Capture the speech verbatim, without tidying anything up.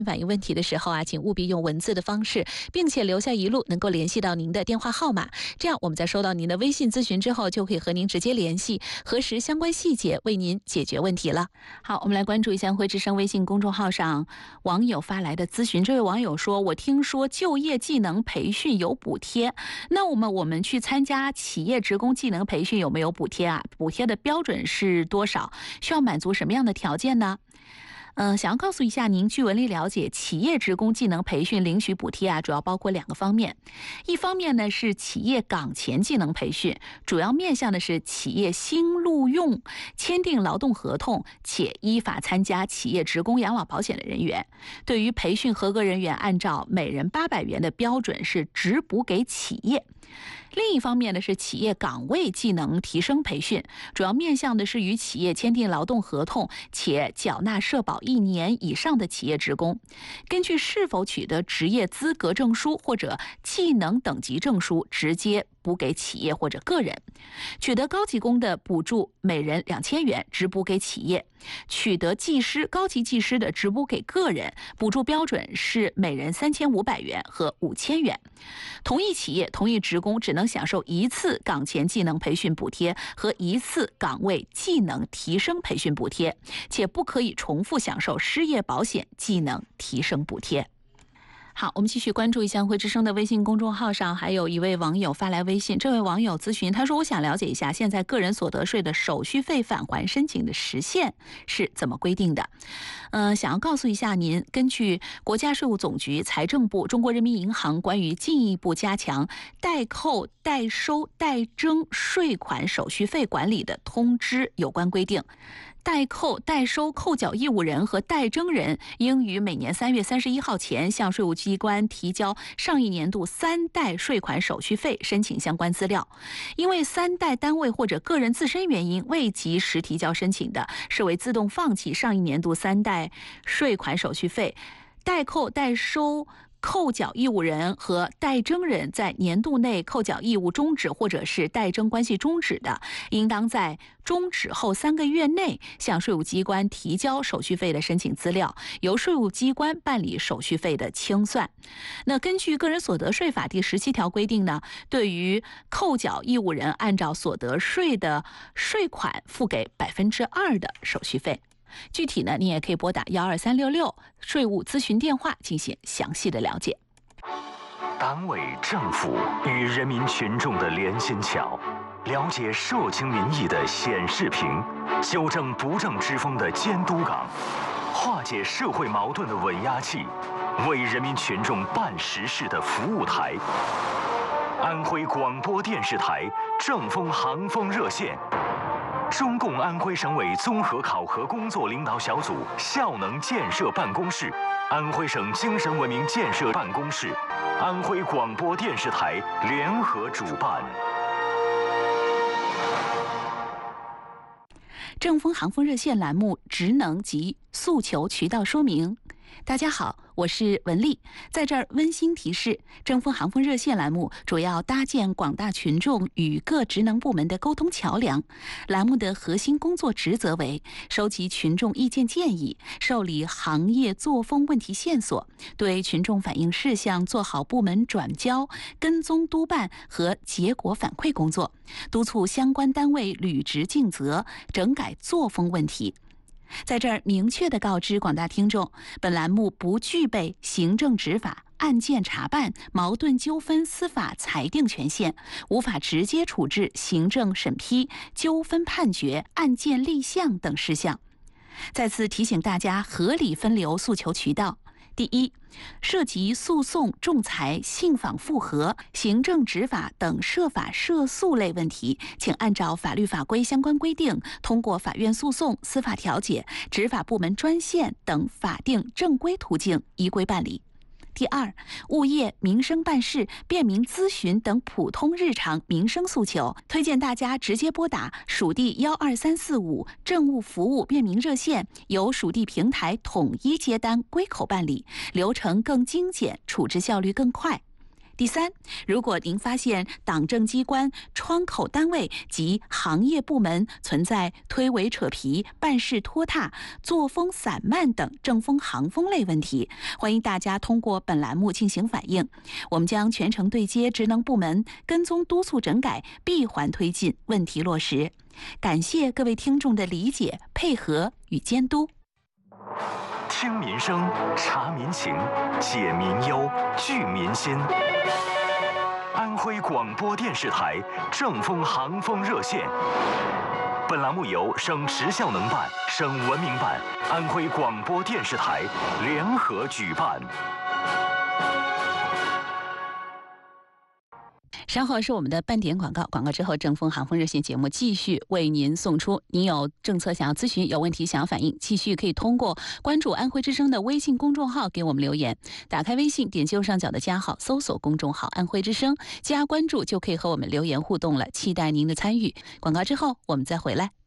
反映问题的时候啊，请务必用文字的方式，并且留下一路能够联系到您的电话号码，这样我们在收到您的微信咨询之后，就可以和您直接联系，核实相关细节，为您解决问题了。好，我们来关注一下汇之声微信公众号上网友发来的咨询。这位网友说，我听说就业技能培训有补贴，那我们我们去参加企业职工技能培训有没有补贴啊？补贴的标准是多少？需要满足什么样的条件呢？嗯、呃，想要告诉一下您，据文理了解，企业职工技能培训领取补贴啊，主要包括两个方面。一方面呢是企业岗前技能培训，主要面向的是企业新录用、签订劳动合同且依法参加企业职工养老保险的人员。对于培训合格人员，按照每人八百元的标准是直补给企业。另一方面呢是企业岗位技能提升培训，主要面向的是与企业签订劳动合同且缴纳社保一年以上的企业职工，根据是否取得职业资格证书或者技能等级证书，直接补给企业或者个人。取得高级工的补助每人两千元，直补给企业；取得技师、高级技师的直补给个人，补助标准是每人三千五百元和五千元。同一企业、同一职工只能享受一次岗前技能培训补贴和一次岗位技能提升培训补贴，且不可以重复享受失业保险技能提升补贴。好，我们继续关注一下汇之声的微信公众号上，还有一位网友发来微信。这位网友咨询，他说：“我想了解一下，现在个人所得税的手续费返还申请的时限是怎么规定的？”呃，想要告诉一下您，根据国家税务总局、财政部、中国人民银行关于进一步加强代扣、代收、代征税款手续费管理的通知有关规定。代扣、代收扣缴义务人和代征人应于每年三月三十一号前向税务机关提交上一年度三代税款手续费申请相关资料。因为三代单位或者个人自身原因未及时提交申请的，视为自动放弃上一年度三代税款手续费。代扣、代收扣缴义务人和代征人在年度内扣缴义务终止或者是代征关系终止的，应当在终止后三个月内向税务机关提交手续费的申请资料，由税务机关办理手续费的清算。那根据个人所得税法第十七条规定呢，对于扣缴义务人按照所得税的税款付给百分之二的手续费。具体呢，你也可以拨打幺二三六六税务咨询电话进行详细的了解。 党委政府与人民群众的连心桥，了解社情民意的显示屏，纠正不正之风的监督岗，化解社会矛盾的稳压器，为人民群众办实事的服务台。安徽广播电视台正风航风热线，中共安徽省委综合考核工作领导小组效能建设办公室、安徽省精神文明建设办公室、安徽广播电视台联合主办。 正风航风热线栏目职能及诉求渠道说明。大家好，我是文丽，在这儿温馨提示，正风航风热线栏目主要搭建广大群众与各职能部门的沟通桥梁。栏目的核心工作职责为收集群众意见建议，受理行业作风问题线索，对群众反映事项做好部门转交、跟踪督办和结果反馈工作，督促相关单位履职尽责，整改作风问题。在这儿明确地告知广大听众，本栏目不具备行政执法、案件查办、矛盾纠纷司法裁定权限，无法直接处置行政审批、纠纷判决、案件立项等事项。再次提醒大家合理分流诉求渠道。第一，涉及诉讼、仲裁、信访复核、行政执法等涉法涉诉类问题，请按照法律法规相关规定，通过法院诉讼、司法调解、执法部门专线等法定正规途径依规办理。第二，物业、民生办事、便民咨询等普通日常民生诉求，推荐大家直接拨打属地幺二三四五政务服务便民热线，由属地平台统一接单，归口办理，流程更精简，处置效率更快。 第三，如果您发现党政机关、窗口单位及行业部门存在推诿扯皮、办事拖沓、作风散漫等政风行风类问题，欢迎大家通过本栏目进行反映，我们将全程对接职能部门，跟踪督促整改，闭环推进，问题落实。感谢各位听众的理解、配合与监督。 听民生，察民情，解民忧，聚民心。安徽广播电视台政风行风热线。本栏目由省时效能办、省文明办、安徽广播电视台联合举办。 稍后是我们的半点广告，广告之后政风行风热线节目继续为您送出。您有政策想要咨询，有问题想要反映，继续可以通过关注安徽之声的微信公众号给我们留言。打开微信，点击右上角的加号，搜索公众号安徽之声，加关注就可以和我们留言互动了，期待您的参与。广告之后我们再回来。